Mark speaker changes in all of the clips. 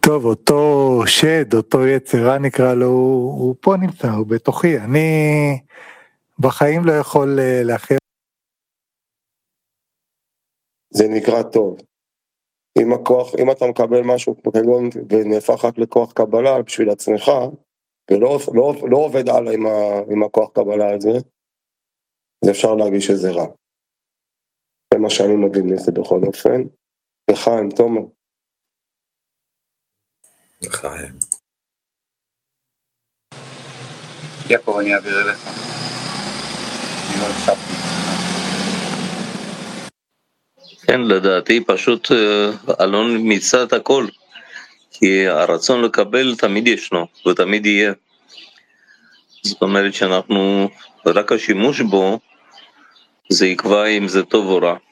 Speaker 1: טוב, אותו שד, אותו יצרה נקרא לו, הוא פה נמצא, הוא בתוכי, אני בחיים לא יכול להכיר.
Speaker 2: זה נקרא טוב. אם אתה מקבל משהו כגון ונהפך רק לכוח קבלה בשביל עצמך, ולא עובד הלאה עם הכוח קבלה הזה, זה אפשר להגיש שזה רע. זה מה שאני מבין לזה בכל אופן. לחיים, תומר.
Speaker 3: לחיים.
Speaker 4: יעקב, אני אעביר אליך. אני לא הקשבתי.
Speaker 5: כן, לדעתי פשוט אלון מיצה את הכל, כי הרצון לקבל תמיד ישנו ותמיד יהיה. זאת אומרת שאנחנו, רק השימוש בו, זה יקבע אם זה טוב או רע.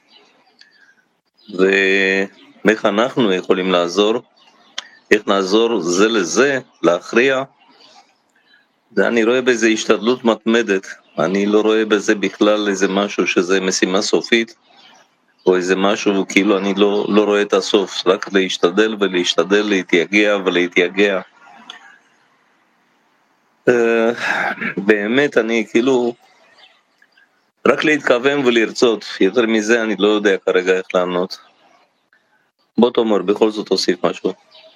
Speaker 5: ואיך אנחנו יכולים לעזור, איך נעזור זה לזה, להכריע, אני רואה בזה השתדלות מתמדת, אני לא רואה בזה בכלל איזה משהו שזה משימה סופית, או איזה משהו, כאילו אני לא רואה את הסוף, רק להשתדל ולהשתדל, להתייגע ולהתייגע. באמת אני כאילו, רק להתכוון ולרצות, יותר מזה אני לא יודע כרגע איך לענות. בוא תאמר, בכל זאת תוסיף משהו.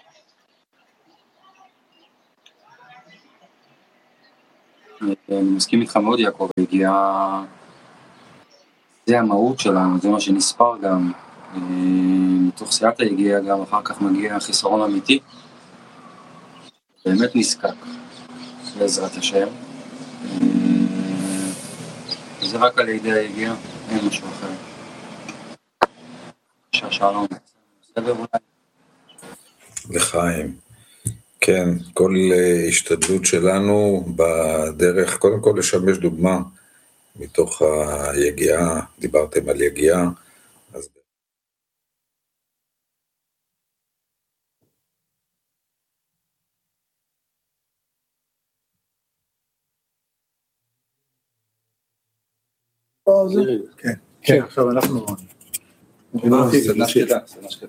Speaker 4: אני מסכים איתך מאוד, יעקב, הגיעה, זה המהות שלנו, זה מה שנספר גם, מתוך סייעתא הגיע גם, אחר כך מגיע חיסרון אמיתי, באמת נזקק, בעזרת השם, זה רק על ידי היגיעה, אין משהו אחר. שלום, סבב אולי.
Speaker 3: לחיים. כן, כל השתדלות שלנו בדרך, קודם כל לשמש דוגמה מתוך היגיעה, דיברתם על יגיעה, אז
Speaker 1: כן, עכשיו אנחנו
Speaker 4: סדנה שקטה.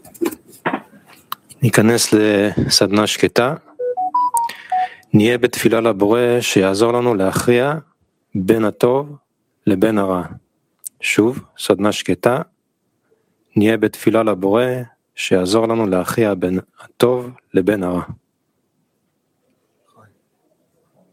Speaker 6: ניכנס לסדנה שקטה, נהיה בתפילה לבורא שיעזור לנו להכריע בין הטוב לבין הרע. שוב, סדנה שקטה, נהיה בתפילה לבורא שיעזור לנו להכריע בין הטוב לבין הרע.